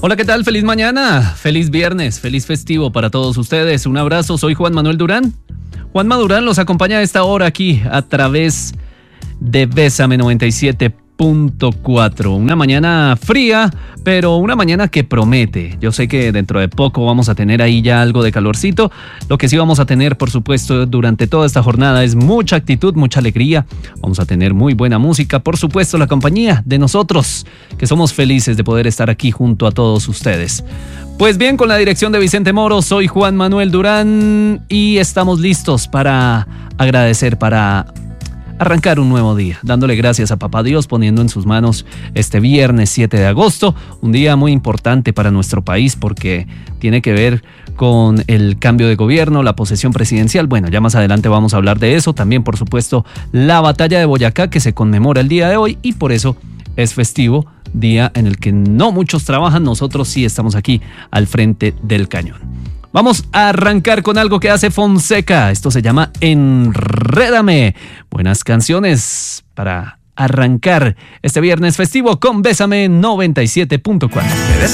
Hola, ¿qué tal? Feliz mañana, feliz viernes, feliz festivo para todos ustedes. Un abrazo, soy Juan Manuel Durán. Juanma Durán los acompaña a esta hora aquí a través de Bésame 97.4. Una mañana fría, pero una mañana que promete. Yo sé que dentro de poco vamos a tener ahí ya algo de calorcito. Lo que sí vamos a tener, por supuesto, durante toda esta jornada es mucha actitud, mucha alegría. Vamos a tener muy buena música, por supuesto, la compañía de nosotros, que somos felices de poder estar aquí junto a todos ustedes. Pues bien, con la dirección de Vicente Moro, soy Juan Manuel Durán y estamos listos para agradecer, para arrancar un nuevo día, dándole gracias a Papá Dios, poniendo en sus manos este viernes 7 de agosto, un día muy importante para nuestro país porque tiene que ver con el cambio de gobierno, la posesión presidencial. Bueno, ya más adelante vamos a hablar de eso. También, por supuesto, la batalla de Boyacá que se conmemora el día de hoy y por eso es festivo, día en el que no muchos trabajan. Nosotros sí estamos aquí al frente del cañón. Vamos a arrancar con algo que hace Fonseca. Esto se llama Enrédame. Buenas canciones para arrancar este viernes festivo con Bésame 97.4.